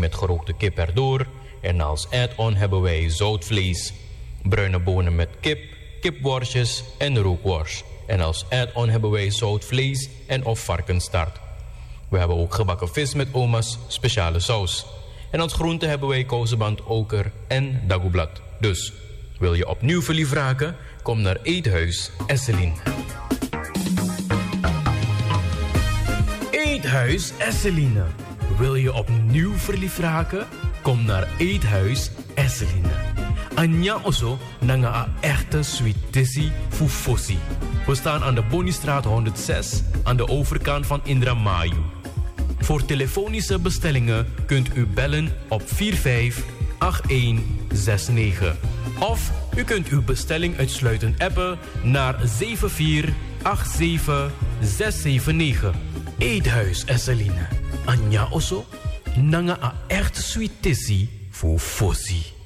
met gerookte kip erdoor. En als add-on hebben wij zoutvlees, bruine bonen met kip, kipworstjes en rookworst. En als add-on hebben wij zoutvlees en of varkensstart. We hebben ook gebakken vis met oma's speciale saus. En als groente hebben wij kousenband, oker en dagoeblad. Dus, wil je opnieuw verliefd raken? Kom naar Eethuis Esselien. Eethuis Esseline. Wil je opnieuw verliefd raken? Kom naar Eethuis Esseline. Anja Osso nanga a echte sweetissie fufosi. We staan aan de Bonistraat 106 aan de overkant van Indramayu. Voor telefonische bestellingen kunt u bellen op 458169. Of u kunt uw bestelling uitsluitend appen naar 7487679. Eethuis Esseline. Anja Osso nanga a echte sweetissie fufosi.